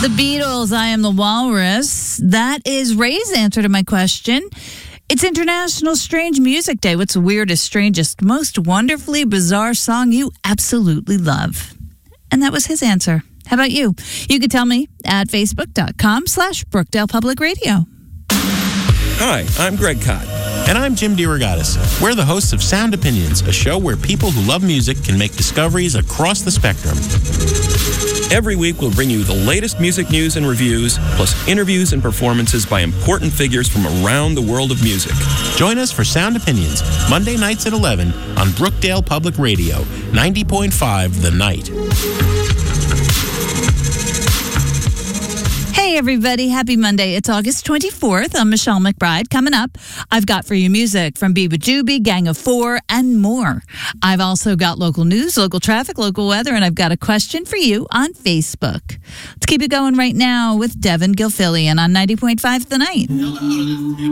The Beatles, I Am the Walrus. That is Ray's answer to my question. It's International Strange Music Day. What's the weirdest, strangest, most wonderfully bizarre song you absolutely love? And that was his answer. How about you? You could tell me at facebook.com/Brookdale Public Radio. Hi, I'm Greg Kot. And I'm Jim DeRogatis. We're the hosts of Sound Opinions, a show where people who love music can make discoveries across the spectrum. Every week, we'll bring you the latest music news and reviews, plus interviews and performances by important figures from around the world of music. Join us for Sound Opinions, Monday nights at 11 on Brookdale Public Radio, 90.5 The Night. Hey, everybody. Happy Monday. It's August 24th. I'm Michelle McBride. Coming up, I've got for you music from Biba Doobie, Gang of Four, and more. I've also got local news, local traffic, local weather, and I've got a question for you on Facebook. Let's keep it going right now with Devin Gilfillian on 90.5 The Night.